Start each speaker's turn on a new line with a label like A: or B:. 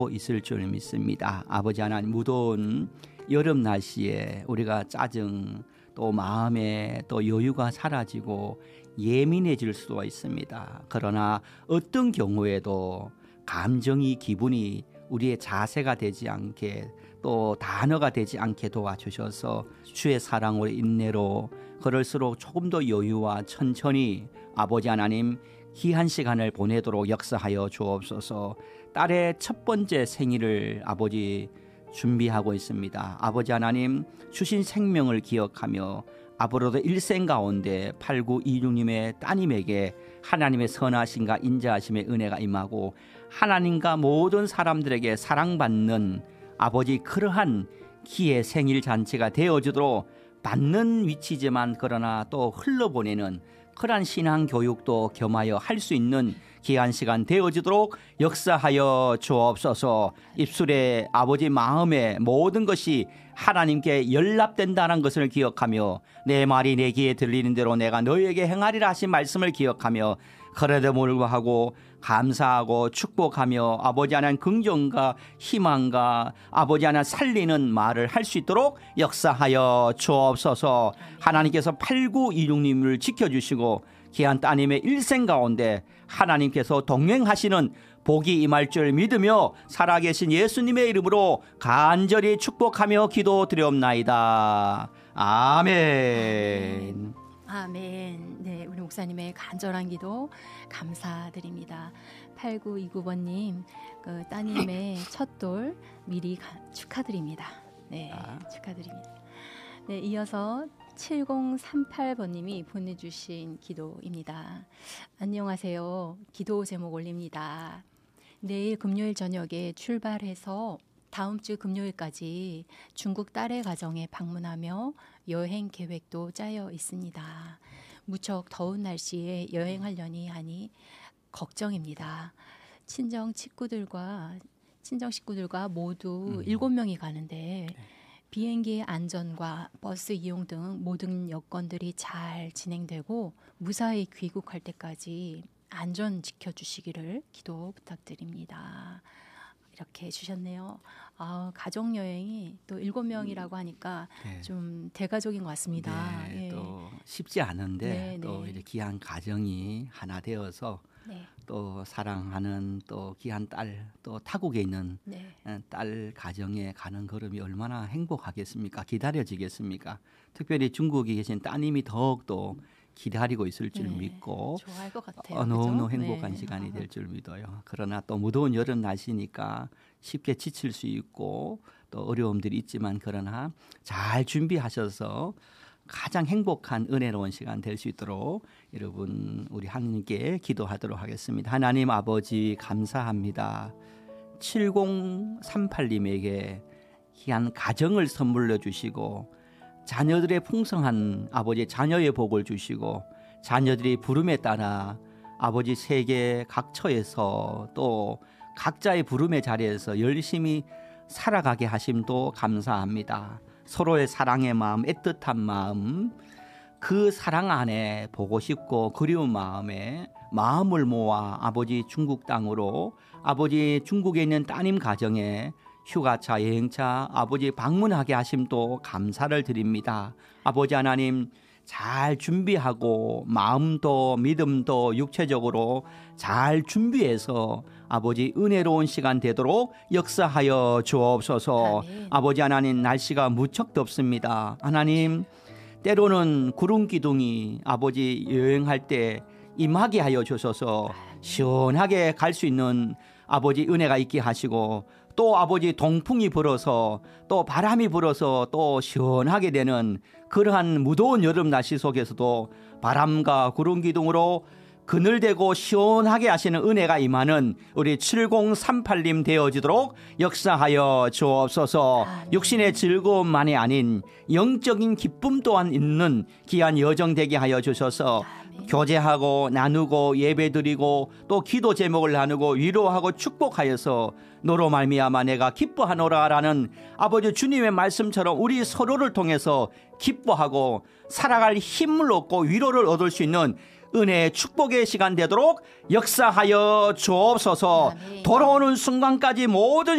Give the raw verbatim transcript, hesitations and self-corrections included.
A: 있을 줄 믿습니다. 아버지 하나님, 무더운 여름 날씨에 우리가 짜증 또 마음에 또 여유가 사라지고 예민해질 수도 있습니다. 그러나 어떤 경우에도 감정이 기분이 우리의 자세가 되지 않게 또 단어가 되지 않게 도와주셔서 주의 사랑으로 인내로 그럴수록 조금 더 여유와 천천히 아버지 하나님 귀한 시간을 보내도록 역사하여 주옵소서. 딸의 첫 번째 생일을 아버지 준비하고 있습니다. 아버지 하나님 주신 생명을 기억하며 앞으로도 일생 가운데 팔구이육님의 따님에게 하나님의 선하심과 인자하심의 은혜가 임하고 하나님과 모든 사람들에게 사랑받는 아버지 그러한 기의 생일 잔치가 되어주도록 받는 위치지만 그러나 또 흘러보내는 그러한 신앙 교육도 겸하여 할 수 있는 귀한 시간 되어지도록 역사하여 주옵소서. 입술에 아버지 마음에 모든 것이 하나님께 연락된다는 것을 기억하며 내 말이 내 귀에 들리는 대로 내가 너희에게 행하리라 하신 말씀을 기억하며 그래도 불구하고 감사하고 축복하며 아버지 하나님 긍정과 희망과 아버지 하나님 살리는 말을 할 수 있도록 역사하여 주옵소서. 하나님께서 팔구이육님을 지켜주시고 귀한 따님의 일생 가운데 하나님께서 동행하시는 복이 임할 줄 믿으며 살아계신 예수님의 이름으로 간절히 축복하며 기도드리옵나이다. 아멘.
B: 아멘. 네, 우리 목사님의 간절한 기도 감사드립니다. 팔구이구번님 그 따님의 첫돌 미리 가, 축하드립니다. 네, 축하드립니다. 네, 이어서 칠공삼팔번님이 보내주신 기도입니다. 안녕하세요. 기도 제목 올립니다. 내일 금요일 저녁에 출발해서 다음 주 금요일까지 중국 딸의 가정에 방문하며 여행 계획도 짜여 있습니다. 무척 더운 날씨에 여행하려니 하니 걱정입니다. 친정 식구들과 친정 식구들과 모두
A: 음.
B: 일곱 명이 가는데 비행기의 안전과 버스 이용 등 모든 여건들이 잘 진행되고 무사히 귀국할 때까지 안전 지켜주시기를 기도 부탁드립니다. 이렇게 해주셨네요. 아, 가족 여행이 또 일곱 명이라고 하니까
A: 네.
B: 좀 대가족인 것 같습니다.
A: 네,
B: 예.
A: 또 쉽지 않은데
B: 네,
A: 또
B: 네.
A: 이렇게 귀한 가정이 하나 되어서
B: 네.
A: 또 사랑하는 또 귀한 딸 또 타국에 있는
B: 네.
A: 딸 가정에 가는 걸음이 얼마나 행복하겠습니까? 기다려지겠습니까? 특별히 중국에 계신 따님이 더욱더 기다리고 있을 줄
B: 네.
A: 믿고
B: 좋아할 것 같아요.
A: 어, 너무너무
B: 그죠?
A: 행복한
B: 네.
A: 시간이 될 줄 믿어요. 그러나 또 무더운 여름 날씨니까 쉽게 지칠 수 있고 또 어려움들이 있지만 그러나 잘 준비하셔서 가장 행복한 은혜로운 시간 될 수 있도록 여러분 우리 하나님께 기도하도록 하겠습니다. 하나님 아버지 감사합니다. 칠공삼팔님에게 귀한 가정을 선물로 주시고 자녀들의 풍성한 아버지 자녀의 복을 주시고 자녀들이 부름에 따라 아버지 세계 각처에서 또 각자의 부름의 자리에서 열심히 살아가게 하심도 감사합니다. 서로의 사랑의 마음, 애틋한 마음, 그 사랑 안에 보고 싶고 그리운 마음에 마음을 모아 아버지 중국 땅으로 아버지 중국에 있는 따님 가정에 휴가차, 여행차 아버지 방문하게 하심도 감사를 드립니다. 아버지 하나님 잘 준비하고 마음도 믿음도 육체적으로 잘 준비해서 아버지 은혜로운 시간 되도록 역사하여 주옵소서.
B: 아멘.
A: 아버지 하나님 날씨가 무척 덥습니다. 하나님 때로는 구름 기둥이 아버지 여행할 때 임하게 하여 주셔서 시원하게 갈 수 있는 아버지 은혜가 있게 하시고 또 아버지 동풍이 불어서 또 바람이 불어서 또 시원하게 되는 그러한 무더운 여름 날씨 속에서도 바람과 구름 기둥으로 그늘대고 시원하게 하시는 은혜가 임하는 우리 칠공삼팔님 되어지도록 역사하여 주옵소서.
B: 아멘.
A: 육신의 즐거움만이 아닌 영적인 기쁨 또한 있는 귀한 여정 되게 하여 주셔서
B: 아멘.
A: 교제하고 나누고 예배드리고 또 기도 제목을 나누고 위로하고 축복하여서 너로 말미암아 내가 기뻐하노라라는 아버지 주님의 말씀처럼 우리 서로를 통해서 기뻐하고 살아갈 힘을 얻고 위로를 얻을 수 있는 은혜의 축복의 시간 되도록 역사하여 주옵소서.
B: 아멘.
A: 돌아오는 순간까지 모든